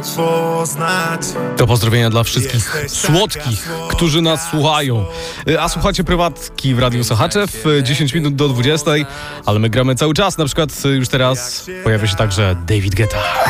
To pozdrowienia dla wszystkich słodkich, którzy nas słuchają. A słuchacie prywatki w Radiu Sochaczew 10 minut do 20, ale my gramy cały czas. Na przykład już teraz pojawia się także David Guetta.